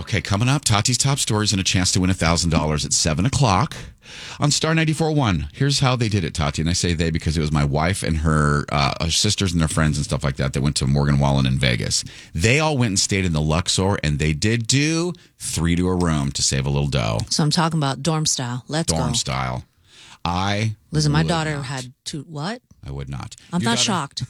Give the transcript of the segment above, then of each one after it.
Okay, coming up, Tati's top stories and a chance to win $1,000 at 7 o'clock on Star 94.1. Here's how they did it, Tati. And I say they because it was my wife and her sisters and their friends and stuff like that went to Morgan Wallen in Vegas. They all went and stayed in the Luxor, and they did do 3 to a room to save a little dough. So I'm talking about dorm style. Let's go. Dorm style. Listen, my would daughter not. had to, what? I would not. I'm Your not daughter- shocked.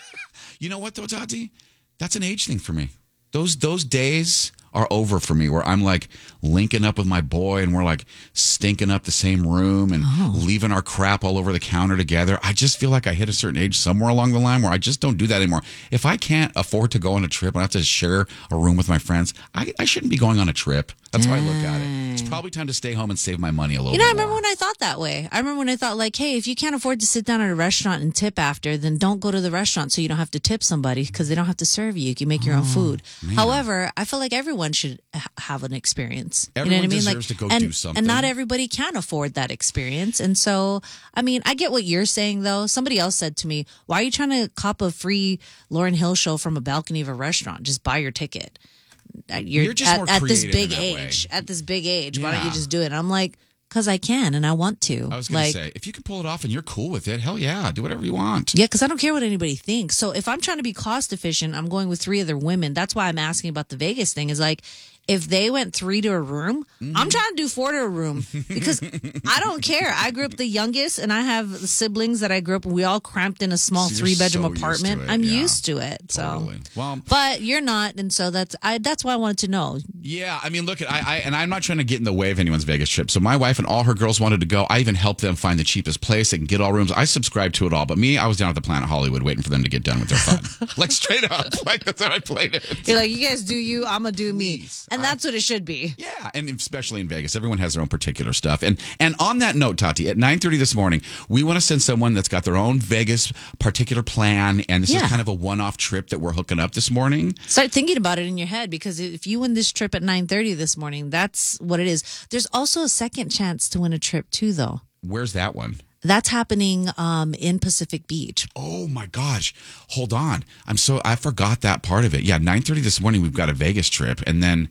You know what, though, Tati? That's an age thing for me. Those days are over for me where I'm like linking up with my boy and we're like stinking up the same room and leaving our crap all over the counter together. I just feel like I hit a certain age somewhere along the line where I just don't do that anymore. If I can't afford to go on a trip and I have to share a room with my friends, I shouldn't be going on a trip. That's how I look at it. It's probably time to stay home and save my money a little bit I remember more. when I thought that way. I remember when I thought, like, hey, if you can't afford to sit down at a restaurant and tip after, then don't go to the restaurant so you don't have to tip somebody because they don't have to serve you. You can make your own food. Man. However, I feel like everyone should have an experience. Everyone you know what I mean? deserves to go and, do something. And not everybody can afford that experience. And so, I mean, I get what you're saying, though. Somebody else said to me, why are you trying to cop a free Lauryn Hill show from a balcony of a restaurant? Just buy your ticket. You're just more at this creative big in that way. age. At this big age, why don't Yeah. you just do it? And I'm like, because I can and I want to. I was going to say, if you can pull it off and you're cool with it, hell yeah, do whatever you want. Yeah, because I don't care what anybody thinks. So if I'm trying to be cost efficient, I'm going with 3 other women. That's why I'm asking about the Vegas thing. Is like, if they went 3 to a room, I'm trying to do 4 to a room because I don't care. I grew up the youngest, and I have siblings that I grew up. We all cramped in a small So you're 3-bedroom so used apartment. to it, I'm yeah. used to it. Totally. So, Well, but you're not, and so that's why I wanted to know. yeah, I mean, look, and I'm not trying to get in the way of anyone's Vegas trip. So my wife and all her girls wanted to go. I even helped them find the cheapest place. They can get all rooms. I subscribe to it all. But me, I was down at the Planet Hollywood waiting for them to get done with their fun. Like straight up. Like that's how I played it. You're like, you guys do you, I'm gonna do me, Please. and that's what it should be. Yeah, and especially in Vegas, everyone has their own particular stuff. And on that note, Tati, at 9:30 this morning, we want to send someone that's got their own Vegas particular plan, and this is Yeah. kind of a one-off trip that we're hooking up this morning. Start thinking about it in your head, because if you win this trip at 9:30 this morning, that's what it is. There's also a second chance to win a trip too, though. Where's that one? That's happening in Pacific Beach. Oh my gosh! Hold on, I forgot that part of it. Yeah, 9:30 this morning, we've got a Vegas trip, and then,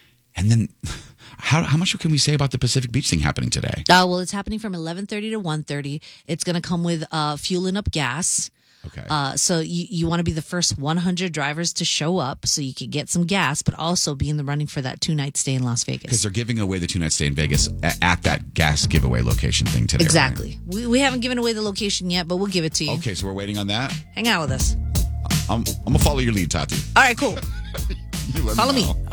how much can we say about the Pacific Beach thing happening today? Well, it's happening from 11:30 to 1:30. It's going to come with fueling up gas. Okay. So you want to be the first 100 drivers to show up so you can get some gas, but also be in the running for that 2-night stay in Las Because Vegas. they're giving away the 2-night stay in Vegas at that gas giveaway location thing today. Exactly. We haven't given away the location yet, but we'll give it to you. Right? Okay, so we're waiting on that. Hang out with us. I'm gonna follow your lead, Tati. All right, cool. You let Follow me. know.